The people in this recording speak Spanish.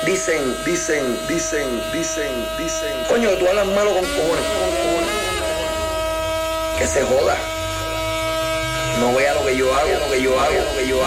Dicen. Coño, tú hablas malo con cojones. Que se joda. No vea lo que yo hago.